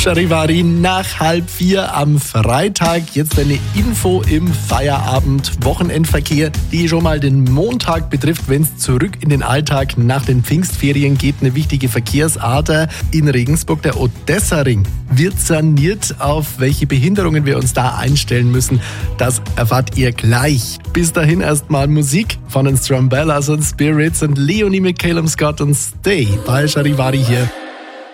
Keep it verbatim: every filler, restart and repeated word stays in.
Charivari nach halb vier am Freitag. Jetzt eine Info im Feierabend-Wochenendverkehr, die schon mal den Montag betrifft, wenn es zurück in den Alltag nach den Pfingstferien geht. Eine wichtige Verkehrsader in Regensburg, der Odessa-Ring, wird saniert. Auf welche Behinderungen wir uns da einstellen müssen, das erfahrt ihr gleich. Bis dahin erstmal Musik von den Strumbellas und Spirits und Leonie McCallum Scott und Stay bei Charivari hier.